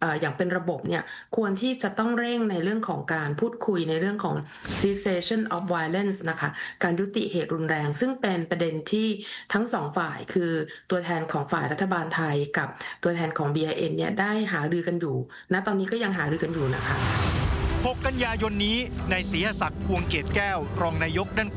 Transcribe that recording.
อย่างเป็นระบบเนี่ยควรที่จะต้องเร่งในเรื่องของการพูดคุยในเรื่องของ cessation of violence นะคะการยุติเหตุรุนแรงซึ่งเป็นประเด็นที่ทั้งสองฝ่ายคือตัวแทนของฝ่ายรัฐบาลไทยกับตัวแทนของ BIN เนี่ยได้หารือกันอยู่ณตอนนี้ก็ยังหารือกันอยู่นะคะ 6 กันยายนนี้นายศรีหศักดิ์พวงเกตแก้วรองนายกด้าน